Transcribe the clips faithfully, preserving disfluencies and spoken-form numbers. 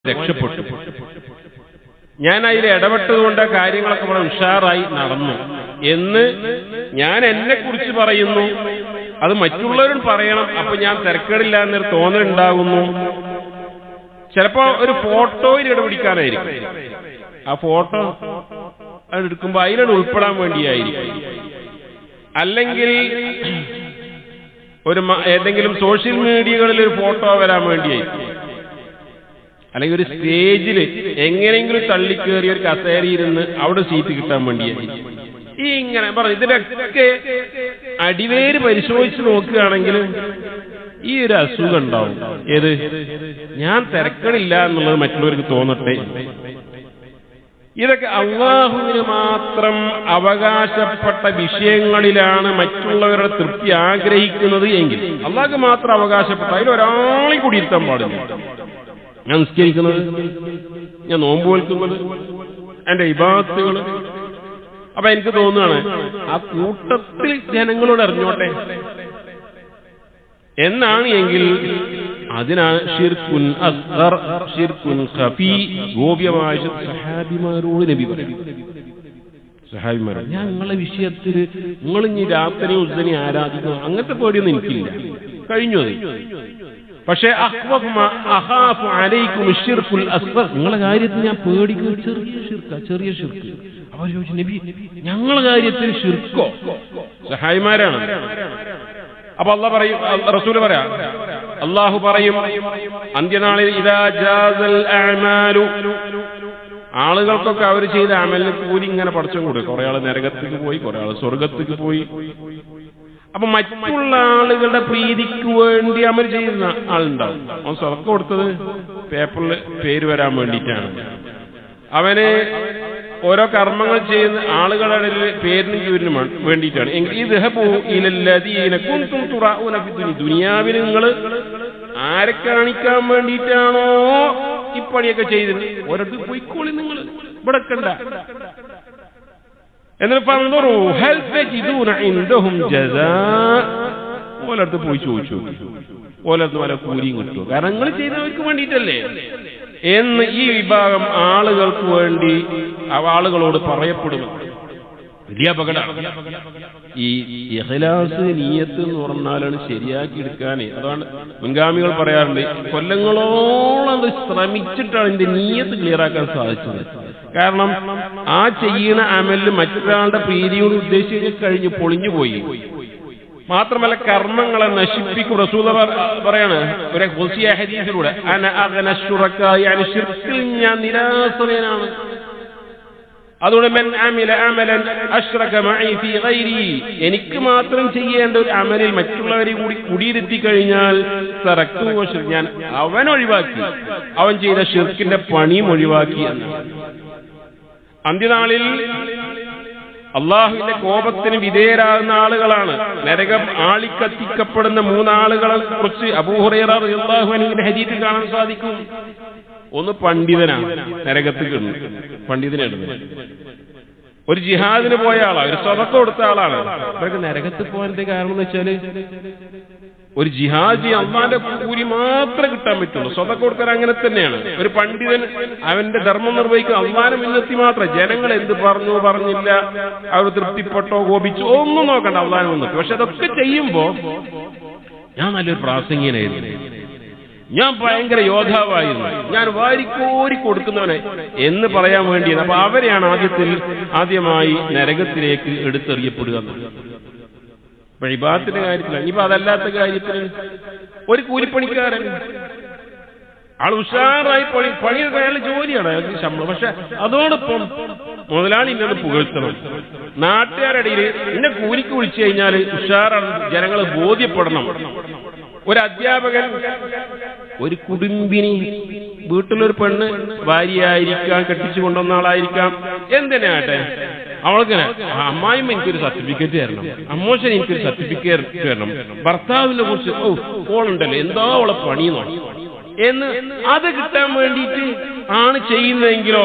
രക്ഷപ്പെട്ടു. ഞാൻ അതിൽ ഇടപെട്ടതുകൊണ്ട് കാര്യങ്ങളൊക്കെ വളരെ ഉഷാറായി നടന്നു എന്ന് ഞാൻ എന്നെ കുറിച്ച് പറയുന്നു. അത് മറ്റുള്ളവരും പറയണം. അപ്പൊ ഞാൻ തിരക്കേടില്ല എന്നൊരു തോന്നലുണ്ടാകുന്നു. ചിലപ്പോ ഒരു ഫോട്ടോയിൽ ഇടപിടിക്കാനായിരിക്കും. ആ ഫോട്ടോ അത് എടുക്കുമ്പോ അതിലോട് ഉൾപ്പെടാൻ വേണ്ടിയായിരിക്കും. അല്ലെങ്കിൽ ഒരു ഏതെങ്കിലും സോഷ്യൽ മീഡിയകളിൽ ഒരു ഫോട്ടോ വരാൻ വേണ്ടിയായിരിക്കും. അല്ലെങ്കിൽ ഒരു സ്റ്റേജിൽ എങ്ങനെയെങ്കിലും തള്ളിക്കേറി ഒരു കസേരയിരുന്ന് അവിടെ സീറ്റ് കിട്ടാൻ വേണ്ടിയായിരിക്കും. ഈ ഇങ്ങനെ പറഞ്ഞു ഇതിനൊക്കെ അടിവേര് പരിശോധിച്ച് നോക്കുകയാണെങ്കിൽ ഈ ഒരു അസുഖം ഉണ്ടാവും. ഏത് ഞാൻ തിരക്കണില്ല എന്നുള്ളത് മറ്റുള്ളവർക്ക് തോന്നട്ടെ. ഇതൊക്കെ അള്ളാഹുവിന് മാത്രം അവകാശപ്പെട്ട വിഷയങ്ങളിലാണ് മറ്റുള്ളവരുടെ തൃപ്തി ആഗ്രഹിക്കുന്നത് എങ്കിൽ അള്ളാഹ്ക്ക് മാത്രം അവകാശപ്പെട്ട അതിൽ ഒരാളെ കൂടി ഇരുത്താൻ പാടില്ല. ഞാൻ നിസ്കരിക്കുന്നത്, ഞാൻ നോമ്പ് വെക്കുന്നത്, എന്റെ ഇബാദത്തുകൾ. അപ്പൊ എനിക്ക് തോന്നുകയാണ് ആ കൂട്ടത്തിൽ ജനങ്ങളോട് അറിഞ്ഞോട്ടെ എന്നാണ് എങ്കിൽ അതിനാണ് ഷിർക്കുൻ അസ്ഗർ, ഷിർക്കുൻ ഖഫീ. ഗോപ്യമായ സഹാബിമാരോട് നബി പറയും, സഹാബിമാരോട് ഞാൻ നിങ്ങളെ വിഷയത്തിൽ നിങ്ങൾ ഇനി രാത്രി ഉസ്സനെ ആരാധിക്കുന്നു അങ്ങനത്തെ പേടിയൊന്നും എനിക്കില്ല, കഴിഞ്ഞു അത്. പക്ഷേ നിങ്ങളെ കാര്യത്തിൽ ഞാൻ പേടിക്കുന്ന ചെറിയ ഷിർക്ക, ചെറിയ ഷിർക്ക്. അവർ ചോദിച്ചു നബി ഞങ്ങളെ കാര്യത്തിൽ ഷിർക്കോ? സഹായിമാരാണ്. അപ്പൊ അള്ളാഹ് പറയും, റസൂല് പറയാം, അള്ളാഹു പറയും അന്ത്യനാളിൽ ഇദാ ജാസൽ അഅ്മാലു, ആളുകൾക്കൊക്കെ അവർ ചെയ്ത അമലിന് കൂലി ഇങ്ങനെ പടച്ചും കൂടി. കുറെ ആള് നരകത്തേക്ക് പോയി, കുറെ ആള് സ്വർഗത്തേക്ക് പോയി. അപ്പൊ മറ്റുള്ള ആളുകളുടെ പ്രീതിക്ക് വേണ്ടി അമൽ ചെയ്യുന്ന ആളുണ്ടാവും. അവൻ സ്വതക്കം കൊടുത്തത് പേപ്പറിൽ പേര് വരാൻ വേണ്ടിയിട്ടാണ്. അവന് ഓരോ കർമ്മങ്ങൾ ചെയ്യുന്ന ആളുകളുടെ പേരിന് ചൂരിനും വേണ്ടിയിട്ടാണ്. ദുനിയാവിൽ നിങ്ങൾ ആരെ കാണിക്കാൻ വേണ്ടിയിട്ടാണോ ഈ പണിയൊക്കെ ചെയ്തത് ഒരിടത്ത് പോയിക്കോളി, നിങ്ങൾ ഇവിടെ കണ്ട. എന്നിട്ട് ഓലടുത്ത് പോയി ചോദിച്ചു, ഓലടുത്ത് പല കൂലിയും കിട്ടുമോ? കാരണം നിങ്ങൾ ചെയ്തവർക്ക് വേണ്ടിയിട്ടല്ലേ എന്ന് ഈ വിഭാഗം ആളുകൾക്ക് വേണ്ടി ആളുകളോട് പറയപ്പെടുന്നു. വലിയ അപകടമാണ് ഈ ഇഖ്ലാസ്, നിയ്യത്ത് എന്ന് പറഞ്ഞാലാണ് ശരിയാക്കി എടുക്കാനേ. അതാണ് മുൻഗാമികൾ പറയാറുണ്ട്, കൊല്ലങ്ങളോളം അത് ശ്രമിച്ചിട്ടാണ് ഇതിന്റെ നിയ്യത്ത് ക്ലിയർ ആക്കാൻ സാധിച്ചത്. കാരണം ആ ചെയ്യുന്ന അമലിൽ മറ്റൊരാളുടെ പ്രീതിയോട് ഉദ്ദേശിച്ച് കഴിഞ്ഞ് പൊളിഞ്ഞുപോയി. മാത്രമല്ല കർമ്മങ്ങളെ നശിപ്പിക്കും. റസൂൽ പറയാണ് ഒരു ഖുദ്സിയ ഹദീസിലൂടെ, അന അഗ്ന ശുറക്കാഇ അൻ ശിർക്കിൽ, ഞാൻ നിരാശ്രയനാണ്. അതുകൊണ്ട് മൻ അമില അമലൻ അശ്റക മഇ ഫീ ഗൈരി, എനിക്ക് മാത്രം ചെയ്യേണ്ട ഒരു അമലിൽ മറ്റുള്ളവരെ കൂടി കുടിയിരുത്തി കഴിഞ്ഞാൽ തറക്തു ശിർക്ക്, ഞാൻ അവൻ ഒഴിവാക്കി, അവൻ ചെയ്ത ശിർക്കിന്റെ പണിയും ഒഴിവാക്കി എന്നാണ്. അന്ത്യനാളിൽ അള്ളാഹുവിന്റെ കോപത്തിന് വിധേയരാകുന്ന ആളുകളാണ് നരകം ആളിക്കത്തിക്കപ്പെടുന്ന മൂന്നാളുകളെ കുറിച്ച് അബൂ ഹുറൈറ റളിയല്ലാഹു അൻഹുവിന്റെ ഹദീസിൽ കാണാൻ സാധിക്കും. ഒന്ന് പണ്ഡിതനാണ്, നരകത്തിൽ കിടന്നു പണ്ഡിതനാണ്. ഒരു ജിഹാദിന് പോയ ആളാണ്, ഒരു സ്വതക്കം കൊടുത്ത ആളാണ്. അവർക്ക് നരകത്തിൽ പോകാനുള്ള കാരണം എന്ന് വെച്ചാല് ഒരു ജിഹാദി അള്ളാന്റെ കൂലി മാത്രമേ കിട്ടാൻ പറ്റുള്ളൂ. സ്വതക്കം കൊടുക്കാൻ അങ്ങനെ തന്നെയാണ്. ഒരു പണ്ഡിതൻ അവന്റെ ധർമ്മം നിർവഹിക്കും അള്ളാനെ മുൻനിർത്തി മാത്രം. ജനങ്ങൾ എന്ത് പറഞ്ഞു പറഞ്ഞില്ല, അവർ തൃപ്തിപ്പെട്ടോ കോപിച്ചോ ഒന്നും നോക്കണ്ട, അള്ളാനെ മുൻനിർത്തി. പക്ഷെ അതൊക്കെ ചെയ്യുമ്പോ ഞാൻ നല്ലൊരു പ്രാസംഗികനായിരുന്നു, ഞാൻ ഭയങ്കര യോദ്ധാവായിരുന്നു, ഞാൻ വാരിക്കോരി കൊടുക്കുന്നവനെ എന്ന് പറയാൻ വേണ്ടിയാണ്. അപ്പൊ അവരെയാണ് ആദ്യത്തിൽ ആദ്യമായി നരകത്തിലേക്ക് എടുത്തെറിയപ്പെടുക. ഇബാദത്തിന്റെ കാര്യത്തിലാണ്. ഇനിയിപ്പോ അതല്ലാത്ത കാര്യത്തിന് ഒരു കൂലിപ്പണിക്കാരൻ ആൾ ഉഷാറായി പണി പണി അയാൾ ജോലിയാണ്, അയാൾക്ക് ശമ്പളം. പക്ഷെ അതോടൊപ്പം മുതലാളി ഇന്നത് പുകഴ്ത്തണം. നാട്ടുകാരുടെ ഇന്നെ കൂലിക്ക് വിളിച്ചു കഴിഞ്ഞാൽ ഉഷാറാണ്, ജനങ്ങളെ ബോധ്യപ്പെടണം. ഒരു അധ്യാപകൻ ഒരു കുടുംബിനി, വീട്ടിലൊരു പെണ്ണ് ഭാര്യയായിരിക്കാം, കെട്ടിച്ചു കൊണ്ടുവന്ന ആളായിരിക്കാം, എന്തിനാട്ടെ അവൾക്കിനെ അമ്മായിമ്മ എനിക്കൊരു സർട്ടിഫിക്കറ്റ് തരണം, അമ്മോശൻ എനിക്കൊരു സർട്ടിഫിക്കറ്റ് തരണം, ഭർത്താവിനെ കുറിച്ച് ഓ ഓളുണ്ടല്ലോ എന്താ അവളെ പണിയെന്നോ എന്ന് അത് കിട്ടാൻ വേണ്ടിയിട്ട് ആണ് ചെയ്യുന്നതെങ്കിലോ,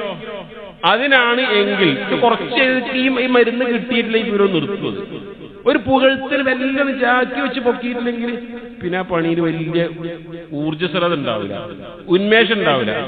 അതിനാണ് എങ്കിൽ കുറച്ച് ഈ മരുന്ന് കിട്ടിയിട്ടില്ലെങ്കിൽ ഇവരോ നിർത്തുന്നത്. ഒരു പുകഴ്ത്തൽ വല്ലതും ചാക്കി വെച്ച് പൊക്കിയിട്ടില്ലെങ്കിൽ പിന്നെ ആ പണിയിൽ വലിയ ഊർജ്ജസ്വലത ഉണ്ടാവില്ല, ഉന്മേഷം ഉണ്ടാവില്ല.